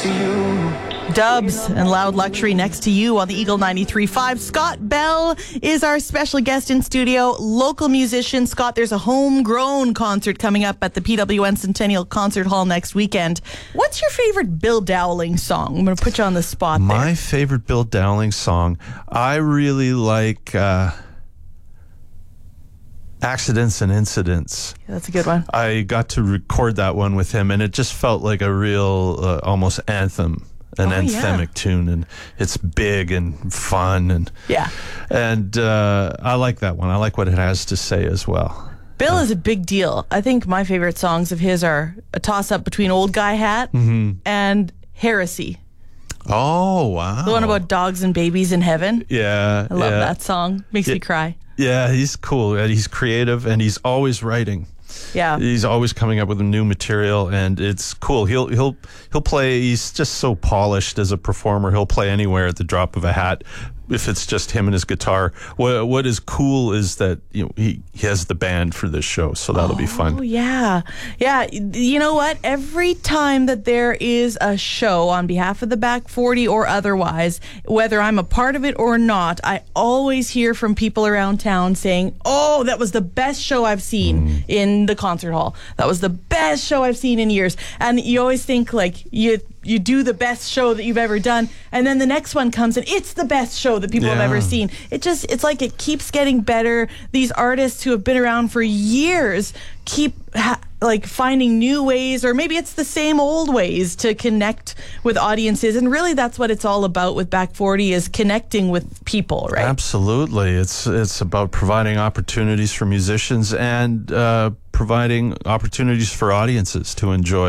Dubs and Loud Luxury next to you on the Eagle 93.5. Scott Bell is our special guest in studio, local musician. Scott, there's a homegrown concert coming up at the PWN Centennial Concert Hall next weekend. What's your favorite Bill Dowling song? I'm going to put you on the spot there. My favorite Bill Dowling song, I really like Accidents and Incidents. Yeah, that's a good one. I got to record that one with him, and it just felt like a real almost anthem. Anthemic tune, and it's big and fun, and I like that one. I like what it has to say as well. Bill is a big deal. I think my favorite songs of his are a toss-up between Old Guy Hat and Heresy. Oh, wow. The one about dogs and babies in heaven. Yeah. I love that song. Makes me cry. Yeah, he's cool. He's creative, and he's always writing. Yeah, he's always coming up with new material, and it's cool. He'll play. He's just so polished as a performer. He'll play anywhere at the drop of a hat if it's just him and his guitar. What is cool is that he has the band for this show, so that'll be fun. Oh yeah. You know what? Every time that there is a show on behalf of the Back 40 or otherwise, whether I'm a part of it or not, I always hear from people around town saying, "Oh, that was the best show I've seen in the concert hall. That was the best show I've seen in years." And you always think like you do the best show that you've ever done, and then the next one comes and it's the best show that people have ever seen. It's like it keeps getting better. These artists who have been around for years keep finding new ways, or maybe it's the same old ways to connect with audiences, and really that's what it's all about with Back 40, is connecting with people, right? Absolutely. It's about providing opportunities for musicians and providing opportunities for audiences to enjoy